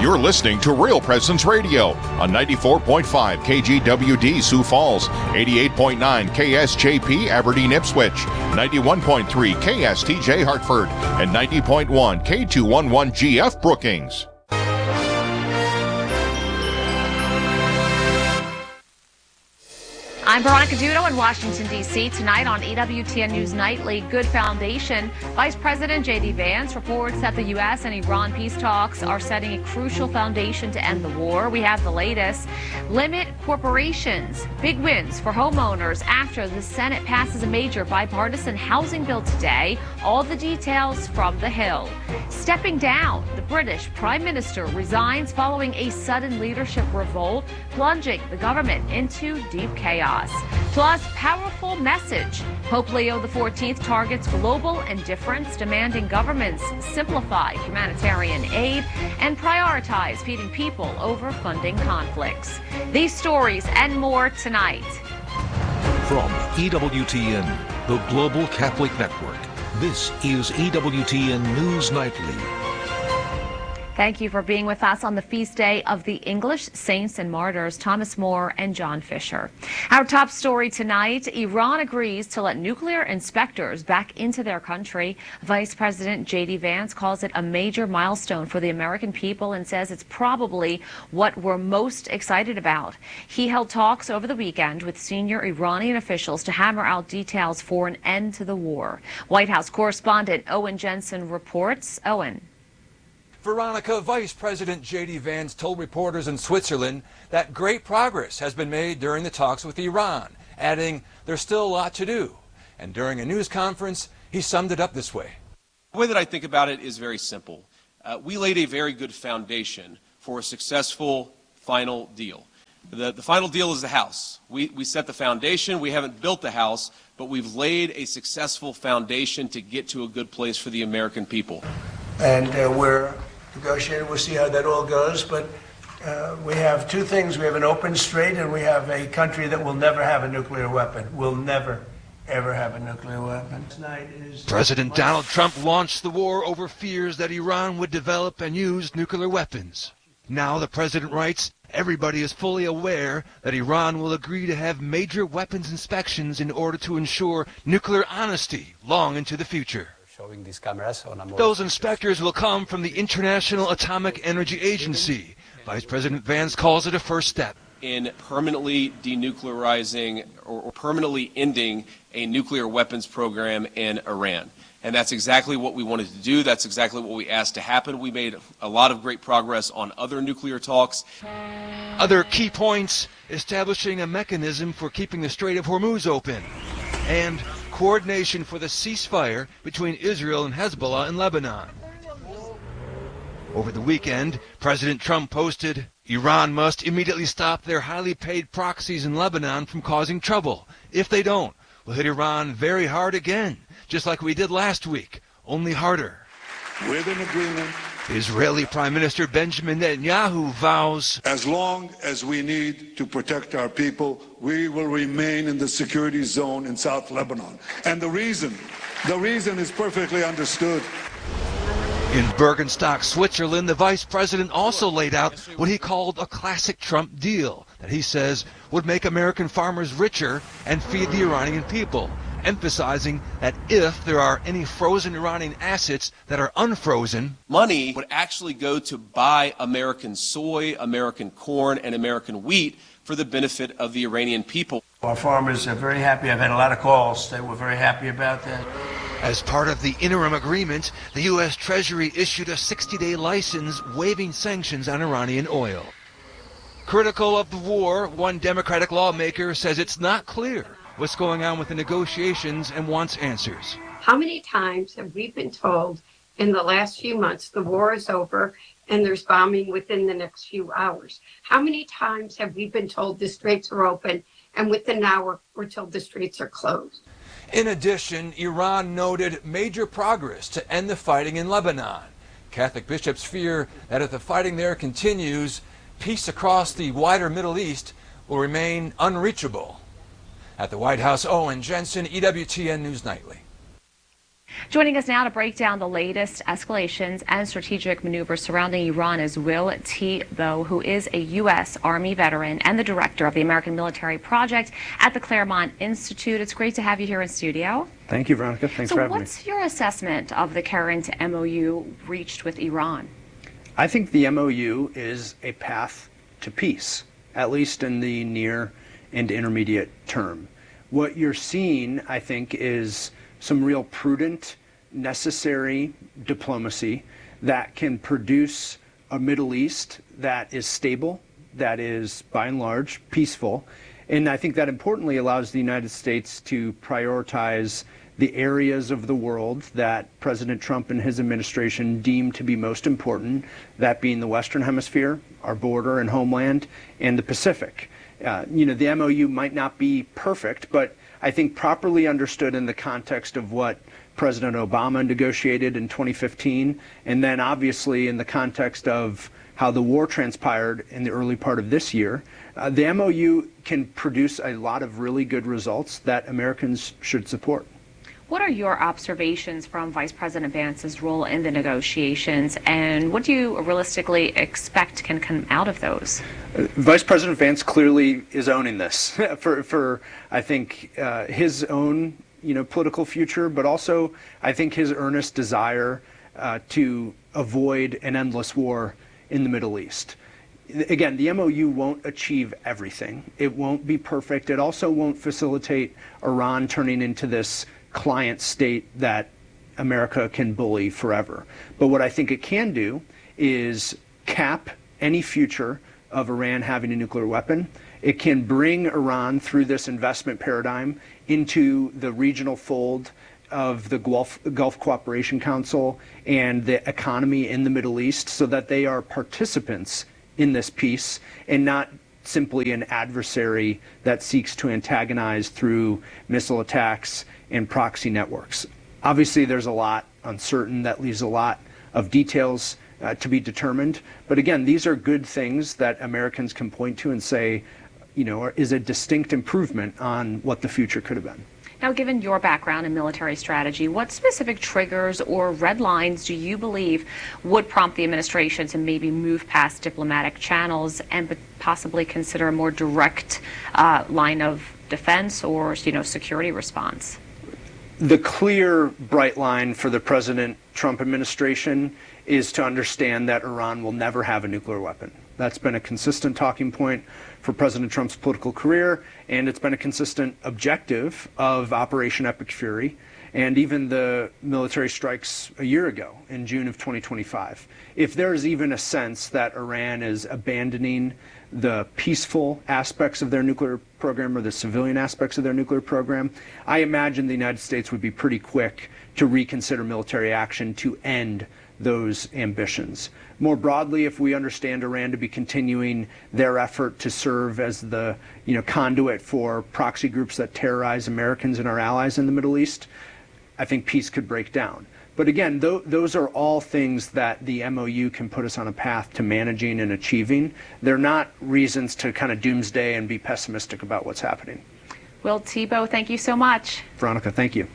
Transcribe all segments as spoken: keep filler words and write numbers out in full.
You're listening to Real Presence Radio on ninety-four point five K G W D Sioux Falls, eighty-eight point nine K S J P Aberdeen Ipswich, ninety-one point three K S T J Hartford, and ninety point one K two eleven G F Brookings. I'm Veronica Dudo in Washington, D C Tonight on E W T N News Nightly, Good Foundation. Vice President J D Vance reports that the U S and Iran peace talks are setting a crucial foundation to end the war. We have the latest. Limit corporations. Big wins for homeowners after the Senate passes a major bipartisan housing bill today. All the details from the Hill. Stepping down. The British Prime Minister resigns following a sudden leadership revolt, plunging the government into deep chaos. Plus, powerful message. Pope Leo the fourteenth targets global indifference, demanding governments simplify humanitarian aid and prioritize feeding people over funding conflicts. These stories and more tonight. From E W T N, the Global Catholic Network, this is E W T N News Nightly. Thank you for being with us on the feast day of the English Saints and Martyrs, Thomas More and John Fisher. Our top story tonight, Iran agrees to let nuclear inspectors back into their country. Vice President J D Vance calls it a major milestone for the American people and says it's probably what we're most excited about. He held talks over the weekend with senior Iranian officials to hammer out details for an end to the war. White House correspondent Owen Jensen reports. Owen. Veronica, Vice President J D Vance told reporters in Switzerland that great progress has been made during the talks with Iran, adding there's still a lot to do. And during a news conference, he summed it up this way. The way that I think about it is very simple. Uh, we laid a very good foundation for a successful final deal. The, the final deal is the house. We, we set the foundation. We haven't built the house, but we've laid a successful foundation to get to a good place for the American people. And uh, we're negotiating. We'll see how that all goes. But uh, we have two things. We have an open strait, and we have a country that will never have a nuclear weapon. Will never, ever have a nuclear weapon. Tonight is President Donald Trump launched the war over fears that Iran would develop and use nuclear weapons. Now the president writes, everybody is fully aware that Iran will agree to have major weapons inspections in order to ensure nuclear honesty long into the future. Showing these cameras on a more Those inspectors will come from the International Atomic Energy Agency. Vice President Vance calls it a first step in permanently denuclearizing or, or permanently ending a nuclear weapons program in Iran. And that's exactly what we wanted to do. That's exactly what we asked to happen. We made a lot of great progress on other nuclear talks. Other key points, establishing a mechanism for keeping the Strait of Hormuz open, and coordination for the ceasefire between Israel and Hezbollah in Lebanon. Over the weekend, President Trump posted, Iran must immediately stop their highly paid proxies in Lebanon from causing trouble. If they don't, we'll hit Iran very hard again, just like we did last week, only harder. With an agreement, Israeli Prime Minister Benjamin Netanyahu vows, as long as we need to protect our people, we will remain in the security zone in South Lebanon. And the reason, the reason is perfectly understood. In Bergenstock, Switzerland, the vice president also laid out what he called a classic Trump deal that he says would make American farmers richer and feed the Iranian people, emphasizing that if there are any frozen Iranian assets that are unfrozen, money would actually go to buy American soy, American corn, and American wheat for the benefit of the Iranian people. Our farmers are very happy. I've had a lot of calls. They were very happy about that. As part of the interim agreement, the U S Treasury issued a sixty-day license waiving sanctions on Iranian oil. Critical of the war, one Democratic lawmaker says it's not clear what's going on with the negotiations and wants answers. How many times have we been told in the last few months the war is over and there's bombing within the next few hours? How many times have we been told the straits are open and within an hour we're told the straits are closed? In addition, Iran noted major progress to end the fighting in Lebanon. Catholic bishops fear that if the fighting there continues, peace across the wider Middle East will remain unreachable. At the White House, Owen Jensen, E W T N News Nightly. Joining us now to break down the latest escalations and strategic maneuvers surrounding Iran is Will Thibault, who is a U S Army veteran and the director of the American Military Project at the Claremont Institute. It's great to have you here in studio. Thank you, Veronica. Thanks so for having me. So what's your assessment of the current M O U reached with Iran? I think the M O U is a path to peace, at least in the near and intermediate term. What you're seeing, I think, is some real prudent, necessary diplomacy that can produce a Middle East that is stable, that is, by and large, peaceful. And I think that importantly allows the United States to prioritize the areas of the world that President Trump and his administration deem to be most important, that being the Western Hemisphere, our border and homeland, and the Pacific. Uh, you know, the M O U might not be perfect, but I think properly understood in the context of what President Obama negotiated in twenty fifteen, and then obviously in the context of how the war transpired in the early part of this year, uh, the M O U can produce a lot of really good results that Americans should support. What are your observations from Vice President Vance's role in the negotiations, and what do you realistically expect can come out of those? Uh, Vice President Vance clearly is owning this for, for I think, uh, his own you know, political future, but also I think his earnest desire uh, to avoid an endless war in the Middle East. Again, the M O U won't achieve everything. It won't be perfect. It also won't facilitate Iran turning into this client state that America can bully forever. But what I think it can do is cap any future of Iran having a nuclear weapon. It can bring Iran through this investment paradigm into the regional fold of the Gulf, Gulf Cooperation Council and the economy in the Middle East so that they are participants in this peace and not simply an adversary that seeks to antagonize through missile attacks and proxy networks. Obviously, there's a lot uncertain. That leaves a lot of details uh, to be determined. But again, these are good things that Americans can point to and say, you know, is a distinct improvement on what the future could have been. Now, given your background in military strategy, what specific triggers or red lines do you believe would prompt the administration to maybe move past diplomatic channels and possibly consider a more direct uh, line of defense or, you know, security response? The clear bright line for the President Trump administration is to understand that Iran will never have a nuclear weapon. That's been a consistent talking point for President Trump's political career, and it's been a consistent objective of Operation Epic Fury and even the military strikes a year ago in June of twenty twenty-five. If there is even a sense that Iran is abandoning the peaceful aspects of their nuclear program or the civilian aspects of their nuclear program, I imagine the United States would be pretty quick to reconsider military action to end those ambitions. More broadly, if we understand Iran to be continuing their effort to serve as the you know, conduit for proxy groups that terrorize Americans and our allies in the Middle East, I think peace could break down. But again, th those are all things that the M O U can put us on a path to managing and achieving. They're not reasons to kind of doomsday and be pessimistic about what's happening. Will Thibault, thank you so much. Veronica, thank you.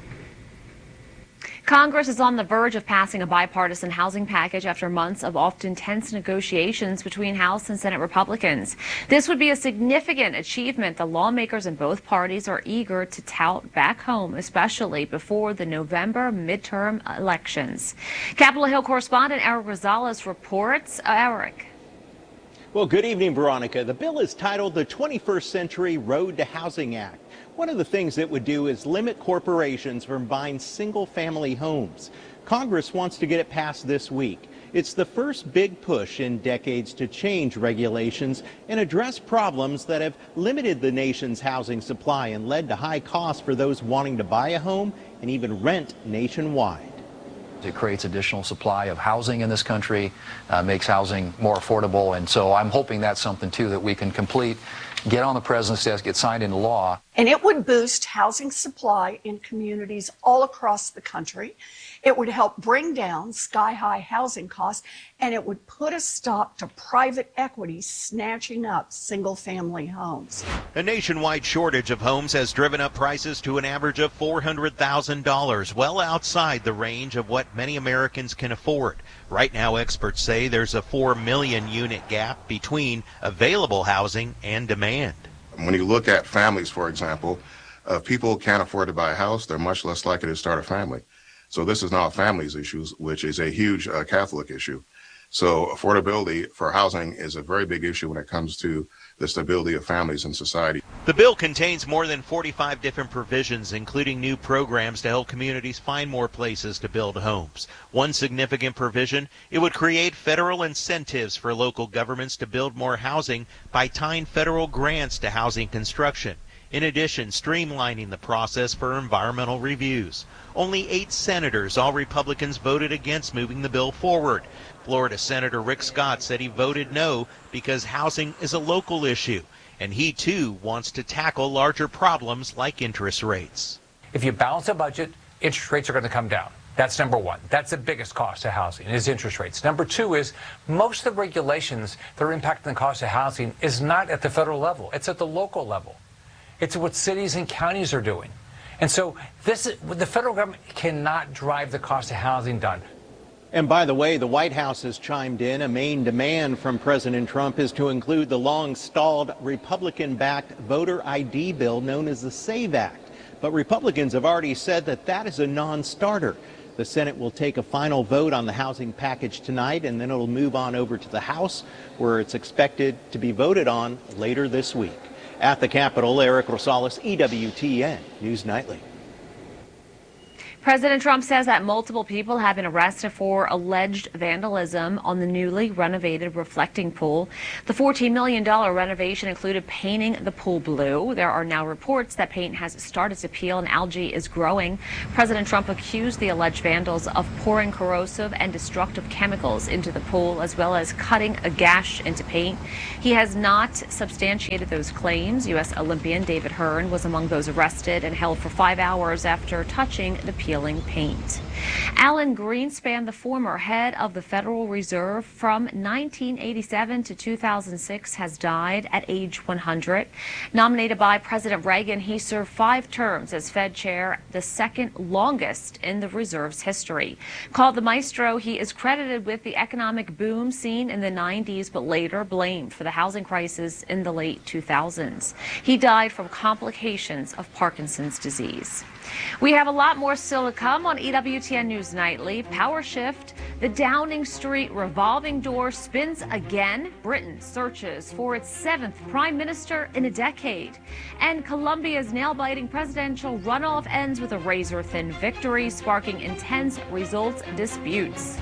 Congress is on the verge of passing a bipartisan housing package after months of often tense negotiations between House and Senate Republicans. This would be a significant achievement the lawmakers in both parties are eager to tout back home, especially before the November midterm elections. Capitol Hill correspondent Eric Rosales reports. Uh, Eric. Well, good evening, Veronica. The bill is titled the twenty-first Century Road to Housing Act. One of the things it would do is limit corporations from buying single-family homes. Congress wants to get it passed this week. It's the first big push in decades to change regulations and address problems that have limited the nation's housing supply and led to high costs for those wanting to buy a home and even rent nationwide. It creates additional supply of housing in this country, uh, makes housing more affordable, and so I'm hoping that's something too that we can complete get on the president's desk, get signed into law. And it would boost housing supply in communities all across the country. It would help bring down sky-high housing costs, and it would put a stop to private equity snatching up single-family homes. A nationwide shortage of homes has driven up prices to an average of four hundred thousand dollars, well outside the range of what many Americans can afford. Right now, experts say there's a four million unit gap between available housing and demand. When you look at families, for example, if people can't afford to buy a house, they're much less likely to start a family. So this is now a families issue, which is a huge uh, Catholic issue. So affordability for housing is a very big issue when it comes to the stability of families in society. The bill contains more than forty-five different provisions, including new programs to help communities find more places to build homes. One significant provision, it would create federal incentives for local governments to build more housing by tying federal grants to housing construction. In addition, streamlining the process for environmental reviews. Only eight senators, all Republicans, voted against moving the bill forward. Florida Senator Rick Scott said he voted no because housing is a local issue, and he too wants to tackle larger problems like interest rates. If you balance a budget, interest rates are going to come down. That's number one. That's the biggest cost of housing, is interest rates. Number two is most of the regulations that are impacting the cost of housing is not at the federal level. It's at the local level. It's what cities and counties are doing. And so this is, the federal government cannot drive the cost of housing down. And by the way, the White House has chimed in. A main demand from President Trump is to include the long-stalled Republican-backed voter I D bill known as the SAVE Act. But Republicans have already said that that is a non-starter. The Senate will take a final vote on the housing package tonight, and then it'll move on over to the House, where it's expected to be voted on later this week. At the Capitol, Eric Rosales, E W T N News Nightly. President Trump says that multiple people have been arrested for alleged vandalism on the newly renovated reflecting pool. The fourteen million dollars renovation included painting the pool blue. There are now reports that paint has started to peel and algae is growing. President Trump accused the alleged vandals of pouring corrosive and destructive chemicals into the pool, as well as cutting a gash into paint. He has not substantiated those claims. U S Olympian David Hearn was among those arrested and held for five hours after touching the peeling paint. Alan Greenspan, the former head of the Federal Reserve from nineteen eighty-seven to two thousand six, has died at age one hundred. Nominated by President Reagan, he served five terms as Fed chair, the second longest in the Reserve's history. Called the maestro, he is credited with the economic boom seen in the nineties, but later blamed for the housing crisis in the late two thousands. He died from complications of Parkinson's disease. We have a lot more still to come on E W T N News Nightly. Power shift. The Downing Street revolving door spins again. Britain searches for its seventh prime minister in a decade. And Colombia's nail-biting presidential runoff ends with a razor-thin victory, sparking intense results disputes.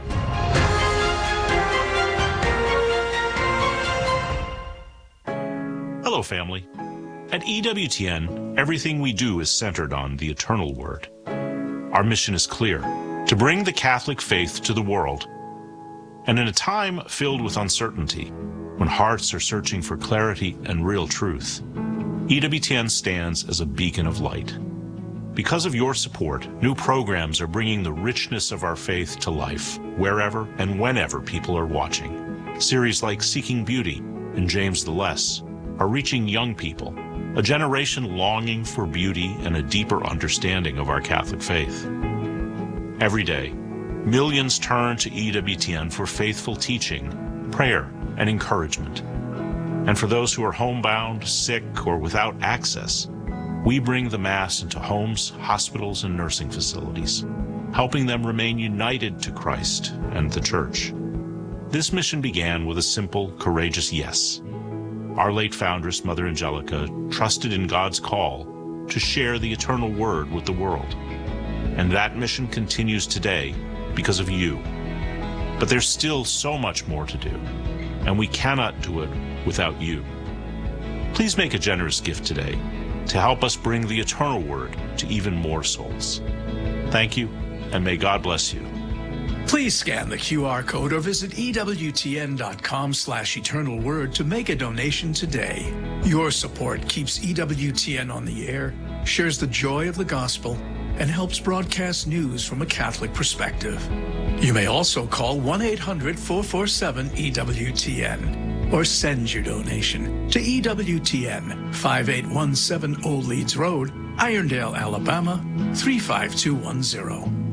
Hello, family. At E W T N, everything we do is centered on the eternal word. Our mission is clear: to bring the Catholic faith to the world. And in a time filled with uncertainty, when hearts are searching for clarity and real truth, E W T N stands as a beacon of light. Because of your support, new programs are bringing the richness of our faith to life, wherever and whenever people are watching. Series like Seeking Beauty and James the Less are reaching young people, a generation longing for beauty and a deeper understanding of our Catholic faith. Every day, millions turn to E W T N for faithful teaching, prayer, and encouragement. And for those who are homebound, sick, or without access, we bring the Mass into homes, hospitals, and nursing facilities, helping them remain united to Christ and the Church. This mission began with a simple, courageous yes. Our late foundress, Mother Angelica, trusted in God's call to share the eternal word with the world. And that mission continues today because of you. But there's still so much more to do, and we cannot do it without you. Please make a generous gift today to help us bring the eternal word to even more souls. Thank you, and may God bless you. Please scan the Q R code or visit E W T N dot com slash eternal word to make a donation today. Your support keeps E W T N on the air, shares the joy of the gospel, and helps broadcast news from a Catholic perspective. You may also call one eight hundred, four four seven, E W T N or send your donation to E W T N, five eight one seven Old Leeds Road, Irondale, Alabama, three five two one zero.